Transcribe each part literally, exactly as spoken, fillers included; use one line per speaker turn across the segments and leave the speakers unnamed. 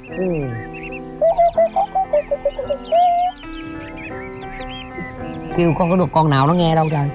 Ừ. Kêu con có được con nào nó nghe đâu trời.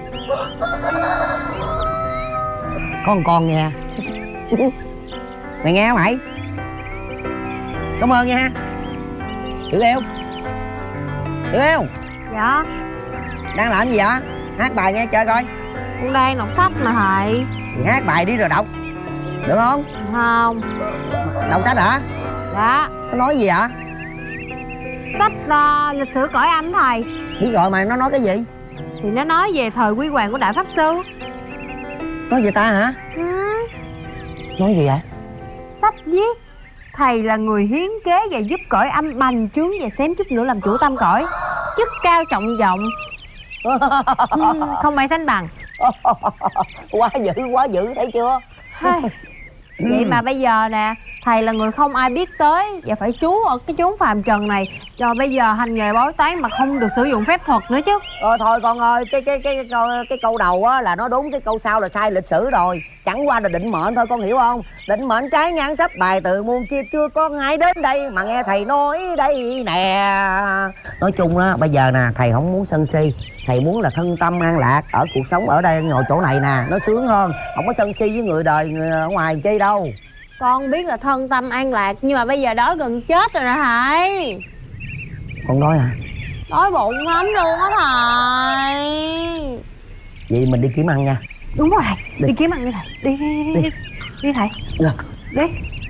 Có một con nghe. Mày nghe không mày? Cảm ơn nha. Tiểu yêu. Tiểu yêu.
Dạ.
Đang làm gì vậy? Hát bài nghe chơi coi.
Con đang đọc sách mà thầy.
Thì hát bài đi rồi đọc. Được không?
Không.
Đọc sách hả?
Dạ.
Nó nói gì vậy?
Sách uh, lịch sử cõi âm thầy.
Biết rồi mà nó nói cái gì?
Thì nó nói về thời huy hoàng của Đại Pháp Sư.
Nói về ta hả?
Ừ.
Nói gì vậy?
Sách viết thầy là người hiến kế và giúp cõi âm bành trướng và xém chút nữa làm chủ tâm cõi, chức cao trọng vọng. Ừ, không ai sánh bằng.
Quá dữ, quá dữ, thấy chưa?
Vậy mà bây giờ nè, thầy là người không ai biết tới và phải trú ở cái chốn phàm trần này cho bây giờ hành nghề bói toán mà không được sử dụng phép thuật nữa chứ.
Ờ thôi con ơi, cái cái cái cái câu cái câu đầu á là nó đúng, cái câu sau là sai lịch sử rồi. Chẳng qua là định mệnh thôi, con hiểu không? Định mệnh trái ngang sắp bài từ muôn kia chưa có ai đến đây mà nghe thầy nói đây nè. Nói chung đó, bây giờ nè, thầy không muốn sân si, thầy muốn là thân tâm an lạc ở cuộc sống ở đây, ngồi chỗ này nè, nó sướng hơn. Không có sân si với người đời người ở ngoài chi đâu.
Con biết là thân tâm an lạc, nhưng mà bây giờ đói gần chết rồi nè thầy.
Con nói hả?
Đói bụng lắm luôn á thầy.
Vậy mình đi kiếm ăn nha.
Đúng rồi thầy,
đi,
đi kiếm ăn đi thầy. Đi đi đi, đi. Đi thầy.
Được.
Đi.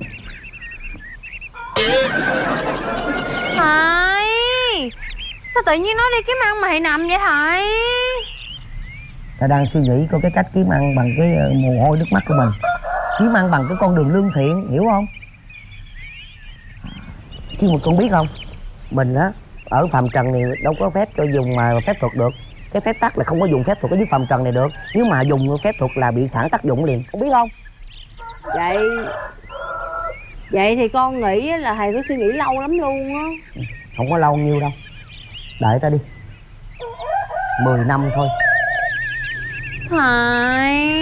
Thầy, sao tự nhiên nói đi kiếm ăn mà thầy nằm vậy thầy?
Ta đang suy nghĩ coi cái cách kiếm ăn bằng cái mồ hôi nước mắt của mình. Kiếm ăn bằng cái con đường lương thiện, hiểu không? Chứ mà con biết không, mình á ở phàm trần này đâu có phép cho dùng mà phép thuật được. Cái phép tắc là không có dùng phép thuật ở dưới phàm trần này được. Nếu mà dùng phép thuật là bị phản tác dụng liền, con biết không?
Vậy Vậy thì con nghĩ là thầy phải suy nghĩ lâu lắm luôn á.
Không có lâu nhiêu đâu. Đợi ta đi. Mười năm thôi.
Thầy